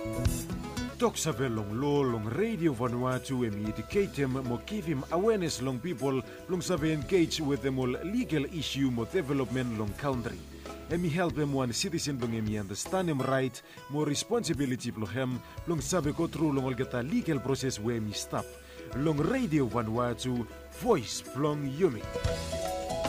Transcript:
Talk sa long law long radio Vanuatu educate him mo give him awareness long people long sa engage with them all legal issue mo development long country. Emi help him one citizen long emi understand him right mo responsibility lo him long sabe ko through long gata legal process we emi stop. Long radio Vanuatu voice long yumi.